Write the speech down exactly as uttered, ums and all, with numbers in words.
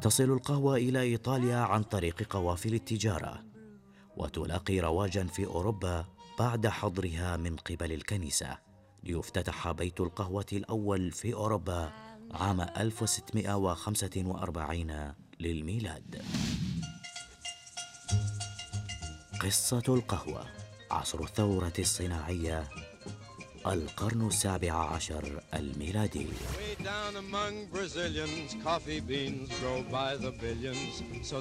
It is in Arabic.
تصل القهوة إلى إيطاليا عن طريق قوافل التجارة، وتلاقي رواجا في أوروبا بعد حظرها من قبل الكنيسة، ليفتتح بيت القهوة الأول في أوروبا عام ألف وستمائة وخمسة وأربعين للميلاد. قصة القهوة: عصر الثورة الصناعية، القرن السابع عشر الميلادي.